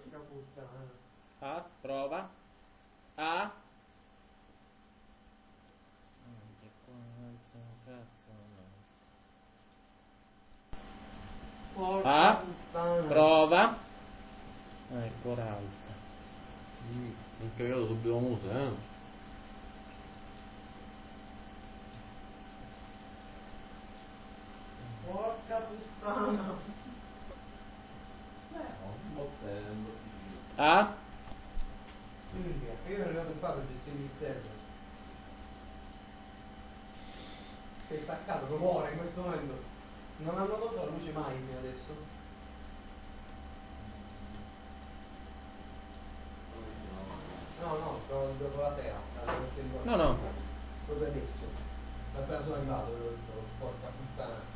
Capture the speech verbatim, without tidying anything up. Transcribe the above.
Porca puttana. A, prova. A. Che cazzo, Porca A, puttana. prova. Ecco, alza. Mm, ho cagato subito muse, eh. Porca puttana. Eh, ho un po' tempo. A. Minchia, io ero arrivato qua per gestire il server. Si è staccato proprio ora in questo momento. Non hanno tolto la luce mai fino adesso. No, no, però dopo la sera. No, no. Proprio adesso. Appena sono arrivato, l'ho detto, porca puttana.